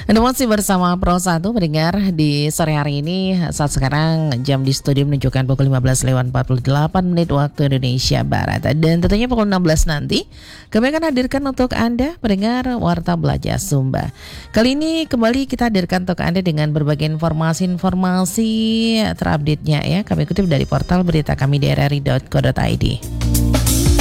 Anda masih bersama Pro 1 pendengar di sore hari ini. Saat sekarang jam di studio menunjukkan pukul 15:48 waktu Indonesia Barat. Dan tentunya pukul 16 nanti kami akan hadirkan untuk Anda pendengar Warta Belajar Sumba. Kali ini kembali kita hadirkan untuk Anda dengan berbagai informasi terupdate-nya ya. Kami kutip dari portal berita kami di rri.co.id.